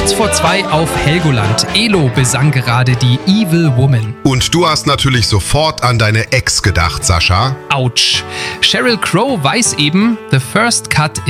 Kurz vor 2 auf Helgoland. Elo besang gerade die Evil Woman. Und du hast natürlich sofort an deine Ex gedacht, Sascha. Autsch. Sheryl Crow weiß eben, the first cut